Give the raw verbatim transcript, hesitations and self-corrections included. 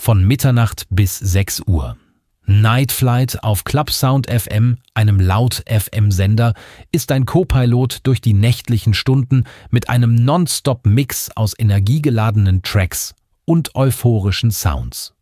von Mitternacht bis sechs Uhr. Night Flight auf Clubsound F M, einem Laut-F M-Sender, ist ein Co-Pilot durch die nächtlichen Stunden mit einem Non-Stop-Mix aus energiegeladenen Tracks und euphorischen Sounds.